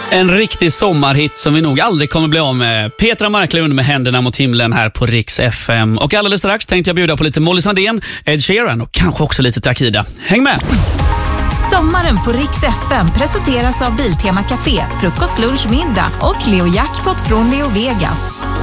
En riktig sommarhit som vi nog aldrig kommer bli av med. Petra Marklund med Händerna mot himlen här på Rix FM. Och alldeles strax tänkte jag bjuda på lite Molly Sandén, Ed Sheeran och kanske också lite Takida. Häng med! Sommaren på Rix FM presenteras av Biltema Café, frukost, lunch, middag och Leo Jackpot från Leo Vegas.